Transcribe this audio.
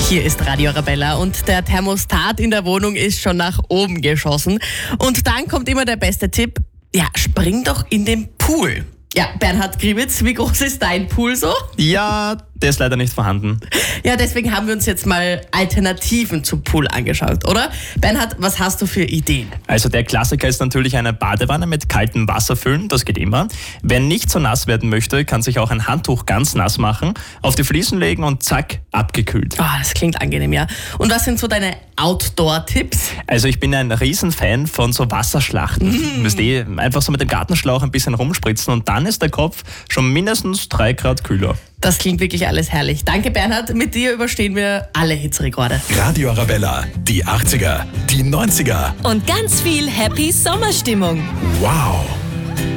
Hier ist Radio Arabella und der Thermostat in der Wohnung ist schon nach oben geschossen. Und dann kommt immer der beste Tipp, ja, spring doch in den Pool. Ja, Bernhard Gribitz, wie groß ist dein Pool so? Ja, der ist leider nicht vorhanden. Ja, deswegen haben wir uns jetzt mal Alternativen zum Pool angeschaut, oder? Bernhard, was hast du für Ideen? Also der Klassiker ist natürlich eine Badewanne mit kaltem Wasser füllen, das geht immer. Wer nicht so nass werden möchte, kann sich auch ein Handtuch ganz nass machen, auf die Fliesen legen und zack, abgekühlt. Das klingt angenehm, ja. Und was sind so deine Outdoor-Tipps? Also ich bin ein Riesenfan von so Wasserschlachten. Müsst einfach so mit dem Gartenschlauch ein bisschen rumspritzen und dann ist der Kopf schon mindestens 3 Grad kühler. Das klingt wirklich alles herrlich. Danke, Bernhard. Mit dir überstehen wir alle Hitzerekorde. Radio Arabella, die 80er, die 90er. Und ganz viel Happy Sommerstimmung. Wow!